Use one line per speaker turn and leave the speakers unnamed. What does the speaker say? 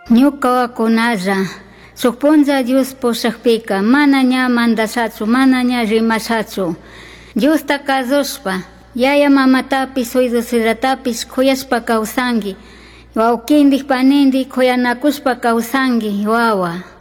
Ñuka wakunalla sukpunlla Dios pushakpika mana ña mandashachu, mana ña rimashachu. Diosta kazushpa, yaya mamatapis suydusitapis kuyashpa kawsanki. Wawkindik panindik kuyanakushpa kawsanki wawa.